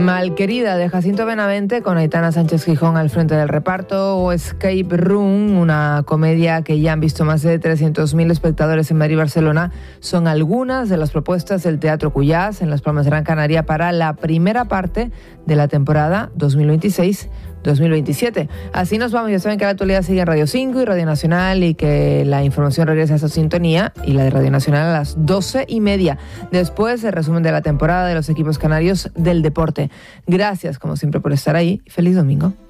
Malquerida de Jacinto Benavente con Aitana Sánchez Gijón al frente del reparto, o Escape Room, una comedia que ya han visto más de 300.000 espectadores en Madrid y Barcelona, son algunas de las propuestas del Teatro Cuyás en Las Palmas de Gran Canaria para la primera parte de la temporada 2026-2027. Así nos vamos. Ya saben que la actualidad sigue en Radio 5 y Radio Nacional, y que la información regresa a esa sintonía y la de Radio Nacional a las 12:30. Después el resumen de la temporada de los equipos canarios del deporte. Gracias como siempre por estar ahí. Feliz domingo.